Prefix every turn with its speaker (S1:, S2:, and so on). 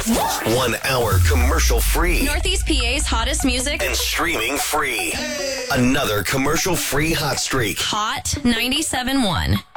S1: 1 hour commercial free.
S2: Northeast PA's hottest music.
S1: And streaming free. Another commercial free hot streak.
S2: Hot 97.1.